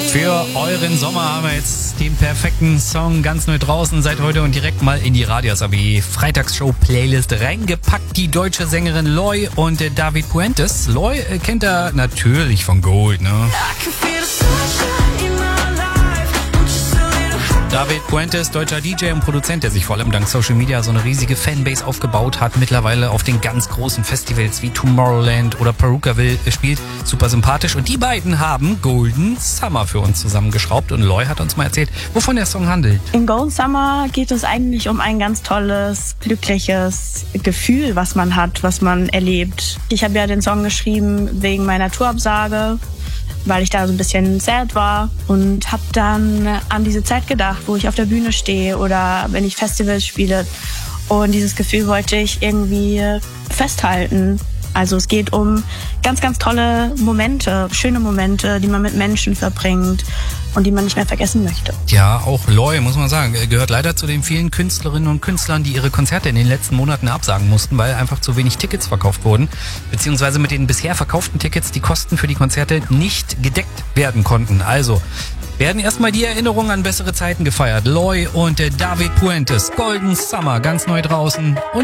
Für euren Sommer haben wir jetzt den perfekten Song ganz neu draußen seit heute und direkt mal in die Radios AW Freitagsshow-Playlist reingepackt. Die deutsche Sängerin Loy und David Puentes. Loy kennt er natürlich von Gold, ne? David Puentes, deutscher DJ und Produzent, der sich vor allem dank Social Media so eine riesige Fanbase aufgebaut hat, mittlerweile auf den ganz großen Festivals wie Tomorrowland oder Perukaville spielt, super sympathisch. Und die beiden haben Golden Summer für uns zusammengeschraubt und Loy hat uns mal erzählt, wovon der Song handelt. In Golden Summer geht es eigentlich um ein ganz tolles, glückliches Gefühl, was man hat, was man erlebt. Ich habe ja den Song geschrieben wegen meiner Tourabsage, weil ich da so ein bisschen sad war und habe dann an diese Zeit gedacht, wo ich auf der Bühne stehe oder wenn ich Festivals spiele. Und dieses Gefühl wollte ich irgendwie festhalten. Also es geht um ganz, ganz tolle Momente, schöne Momente, die man mit Menschen verbringt und die man nicht mehr vergessen möchte. Ja, auch Loy, muss man sagen, gehört leider zu den vielen Künstlerinnen und Künstlern, die ihre Konzerte in den letzten Monaten absagen mussten, weil einfach zu wenig Tickets verkauft wurden. Beziehungsweise mit den bisher verkauften Tickets die Kosten für die Konzerte nicht gedeckt werden konnten. Also werden erstmal die Erinnerungen an bessere Zeiten gefeiert. Loy und David Puentes, Golden Summer, ganz neu draußen. Und